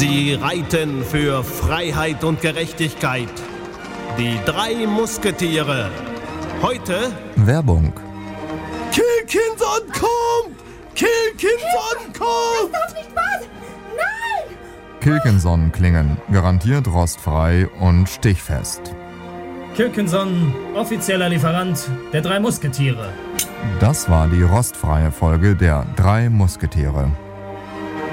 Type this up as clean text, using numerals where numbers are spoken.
Sie reiten für Freiheit und Gerechtigkeit. Die 3 Musketiere. Heute Werbung. Kilkinson kommt! Kilkinson kommt! Das darf nicht wahr sein! Nein! Kilkinson-Klingen, garantiert rostfrei und stichfest. Kilkinson, offizieller Lieferant der 3 Musketiere. Das war die rostfreie Folge der 3 Musketiere.